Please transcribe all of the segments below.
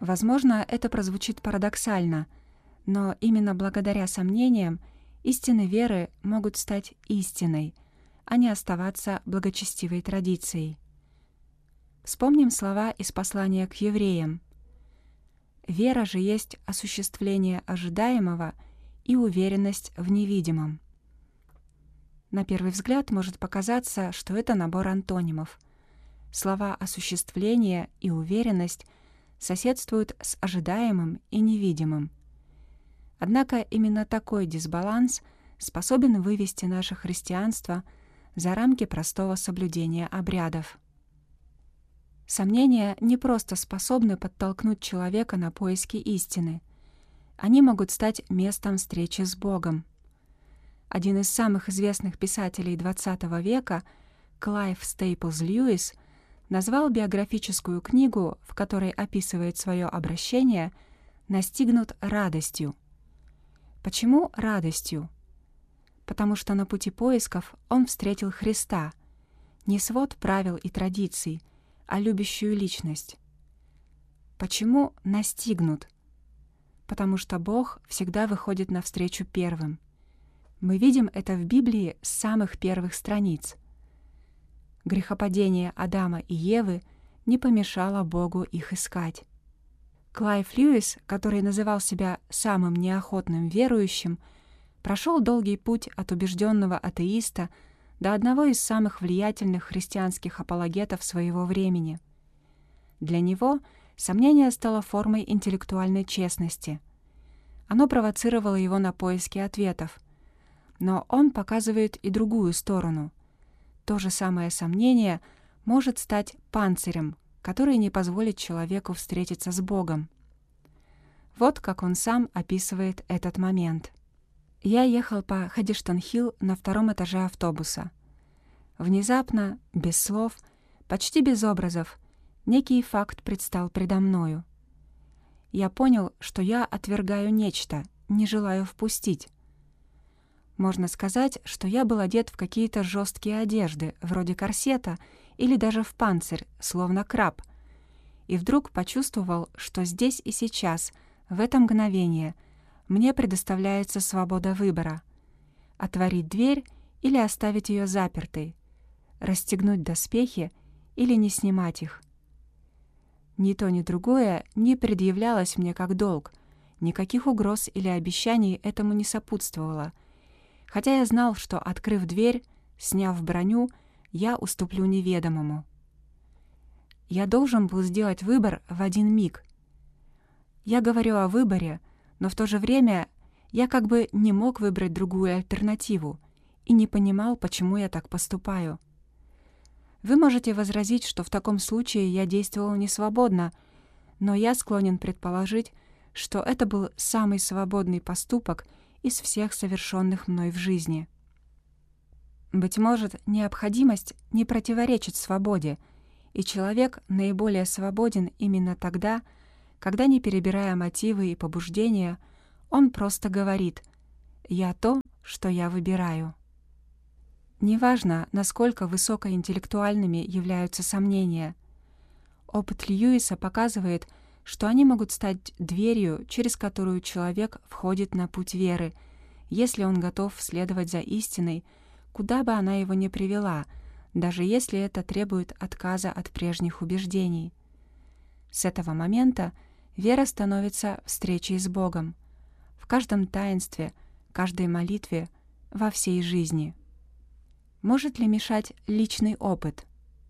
Возможно, это прозвучит парадоксально, но именно благодаря сомнениям истины веры могут стать истиной, а не оставаться благочестивой традицией. Вспомним слова из послания к евреям. «Вера же есть осуществление ожидаемого и уверенность в невидимом». На первый взгляд может показаться, что это набор антонимов. Слова «осуществление» и «уверенность» соседствуют с ожидаемым и невидимым. Однако именно такой дисбаланс способен вывести наше христианство за рамки простого соблюдения обрядов. Сомнения не просто способны подтолкнуть человека на поиски истины. Они могут стать местом встречи с Богом. Один из самых известных писателей XX века, Клайв Стейплз Льюис, назвал биографическую книгу, в которой описывает свое обращение, «Настигнут радостью». Почему радостью? Потому что на пути поисков он встретил Христа, не свод правил и традиций, а любящую личность. Почему настигнут? Потому что Бог всегда выходит навстречу первым. Мы видим это в Библии с самых первых страниц. Грехопадение Адама и Евы не помешало Богу их искать. Клайв Льюис, который называл себя самым неохотным верующим, прошел долгий путь от убежденного атеиста до одного из самых влиятельных христианских апологетов своего времени. Для него сомнение стало формой интеллектуальной честности. Оно провоцировало его на поиски ответов. Но он показывает и другую сторону. То же самое сомнение может стать панцирем, который не позволит человеку встретиться с Богом. Вот как он сам описывает этот момент. Я ехал по Хэддиштон-Хилл на 2-м этаже автобуса. Внезапно, без слов, почти без образов, некий факт предстал предо мною. Я понял, что я отвергаю нечто, не желаю впустить. Можно сказать, что я был одет в какие-то жесткие одежды, вроде корсета или даже в панцирь, словно краб, и вдруг почувствовал, что здесь и сейчас, в это мгновение, мне предоставляется свобода выбора — отворить дверь или оставить ее запертой, расстегнуть доспехи или не снимать их. Ни то, ни другое не предъявлялось мне как долг, никаких угроз или обещаний этому не сопутствовало, хотя я знал, что, открыв дверь, сняв броню, я уступлю неведомому. Я должен был сделать выбор в один миг. Я говорю о выборе, но в то же время я как бы не мог выбрать другую альтернативу и не понимал, почему я так поступаю. Вы можете возразить, что в таком случае я действовал несвободно, но я склонен предположить, что это был самый свободный поступок из всех совершенных мной в жизни. Быть может, необходимость не противоречит свободе, и человек наиболее свободен именно тогда, когда, не перебирая мотивы и побуждения, он просто говорит «я то, что я выбираю». Неважно, насколько высокоинтеллектуальными являются сомнения. Опыт Льюиса показывает, что они могут стать дверью, через которую человек входит на путь веры, если он готов следовать за истиной, куда бы она его ни привела, даже если это требует отказа от прежних убеждений. С этого момента вера становится встречей с Богом в каждом таинстве, каждой молитве, во всей жизни. Может ли мешать личный опыт?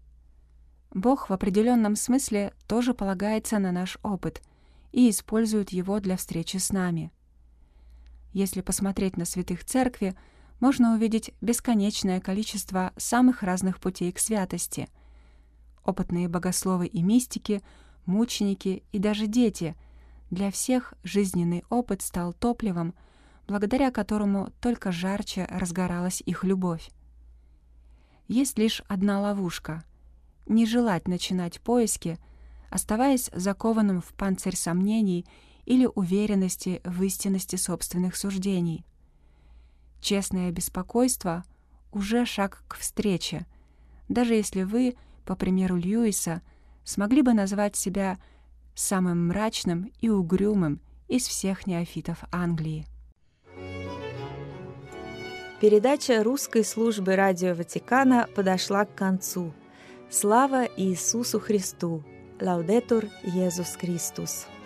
Бог в определенном смысле тоже полагается на наш опыт и использует его для встречи с нами. Если посмотреть на святых церкви, можно увидеть бесконечное количество самых разных путей к святости. Опытные богословы и мистики, мученики и даже дети — для всех жизненный опыт стал топливом, благодаря которому только жарче разгоралась их любовь. Есть лишь одна ловушка — не желать начинать поиски, оставаясь закованным в панцирь сомнений или уверенности в истинности собственных суждений. Честное беспокойство — уже шаг к встрече, даже если вы, по примеру Льюиса, смогли бы назвать себя самым мрачным и угрюмым из всех неофитов Англии. Передача русской службы Радио Ватикана подошла к концу. Слава Иисусу Христу! Лаудетур Иисус Христос!